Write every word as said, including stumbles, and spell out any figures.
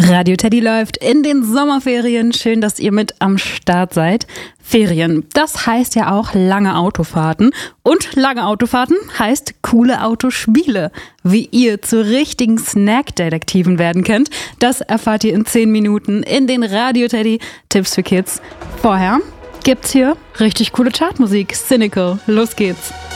Radio Teddy läuft in den Sommerferien. Schön, dass ihr mit am Start seid. Ferien, das heißt ja auch lange Autofahrten. Und lange Autofahrten heißt coole Autospiele. Wie ihr zu richtigen Snack-Detektiven werden könnt, das erfahrt ihr in zehn Minuten in den Radio Teddy Tipps für Kids. Vorher gibt's hier richtig coole Chartmusik. Cynical, los geht's.